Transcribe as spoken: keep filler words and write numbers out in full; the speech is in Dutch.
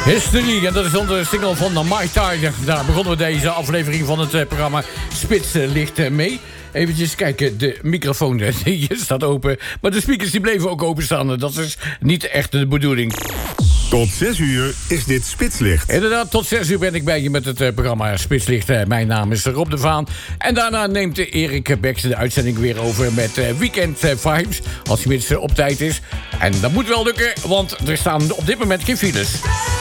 History, en dat is onze single van My Tide. Daar begonnen we deze aflevering van het uh, programma Spits uh, ligt uh, mee. Eventjes kijken, de microfoon uh, die staat open. Maar de speakers die bleven ook openstaan. Dat is niet echt de bedoeling. Tot zes uur is dit Spitslicht. Inderdaad, tot zes uur ben ik bij je met het uh, programma Spitslicht. Uh, mijn naam is Rob de Vaan. En daarna neemt uh, Erik Beks de uitzending weer over met uh, Weekend uh, Vibes. Als hij minstens op tijd is. En dat moet wel lukken, want er staan op dit moment geen files.